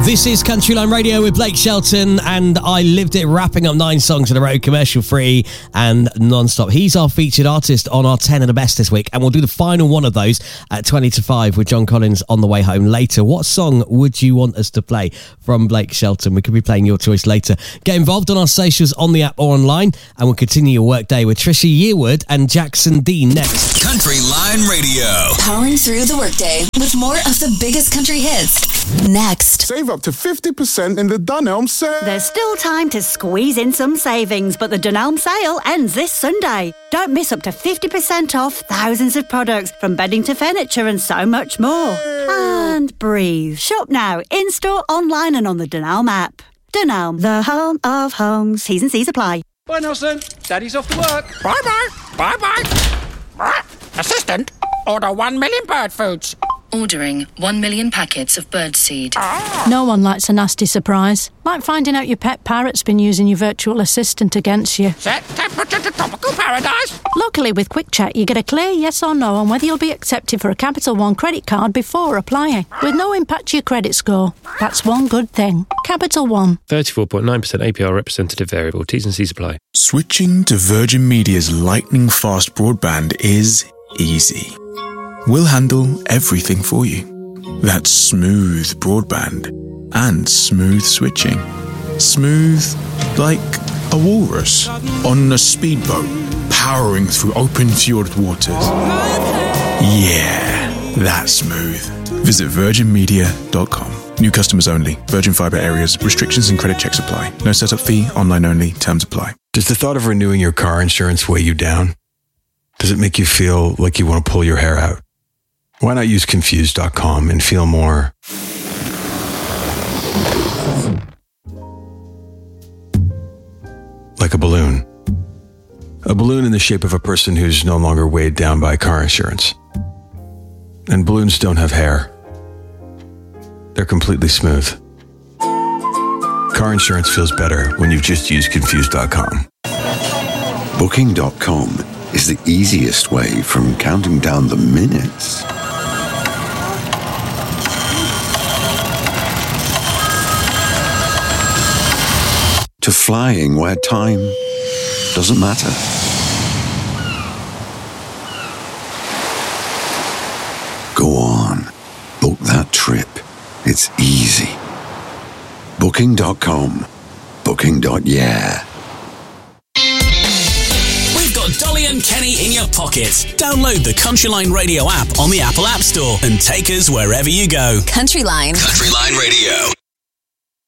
This is Countryline Radio with Blake Shelton, and I Lived It, wrapping up 9 songs in a row, commercial free and non-stop. He's our featured artist on our 10 of the best this week, and we'll do the final one of those at 20 to 5 with John Collins on the way home later. What song would you want us to play from Blake Shelton? We could be playing your choice later. Get involved on our socials, on the app or online, and we'll continue your workday with Trisha Yearwood and Jackson Dean next. Countryline Radio. Powering through the workday with more of the biggest country hits. Next. Save up to 50% in the Dunelm sale. There's still time to squeeze in some savings, but the Dunelm sale ends this Sunday. Don't miss up to 50% off thousands of products, from bedding to furniture and so much more. And breathe. Shop now, in-store, online and on the Dunelm app. Dunelm, the home of homes. T's and C's apply. Bye, Nelson. Daddy's off to work. Bye-bye. Bye-bye. Assistant, order 1 million bird foods. Ordering 1 million packets of birdseed. No one likes a nasty surprise, like finding out your pet parrot's been using your virtual assistant against you. Set temperature to tropical paradise. Luckily, with Quick Check, you get a clear yes or no on whether you'll be accepted for a Capital One credit card before applying, with no impact to your credit score. That's one good thing. Capital One. 34.9% APR representative variable. T's and C's apply. Switching to Virgin Media's lightning-fast broadband is easy. We'll handle everything for you. That's smooth broadband and smooth switching. Smooth like a walrus on a speedboat powering through open fjord waters. Yeah, that's smooth. Visit virginmedia.com. New customers only. Virgin Fibre areas. Restrictions and credit checks apply. No setup fee. Online only. Terms apply. Does the thought of renewing your car insurance weigh you down? Does it make you feel like you want to pull your hair out? Why not use Confused.com and feel more like a balloon? A balloon in the shape of a person who's no longer weighed down by car insurance. And balloons don't have hair. They're completely smooth. Car insurance feels better when you've just used Confused.com. Booking.com is the easiest way from counting down the minutes to flying where time doesn't matter. Go on, book that trip. It's easy. Booking.com. Booking.yeah. We've got Dolly and Kenny in your pocket. Download the Countryline Radio app on the Apple App Store and take us wherever you go. Countryline. Countryline Radio.